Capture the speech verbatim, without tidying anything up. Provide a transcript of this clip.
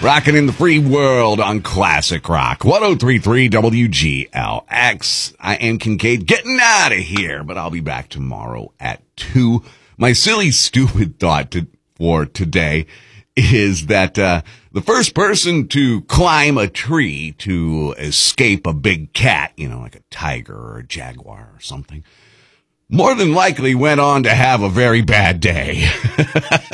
Rocking in the free world on Classic Rock. ten thirty-three W G L X. I am Kincaid getting out of here, but I'll be back tomorrow at two. My silly, stupid thought to, for today is that uh, the first person to climb a tree to escape a big cat, you know, like a tiger or a jaguar or something, more than likely went on to have a very bad day.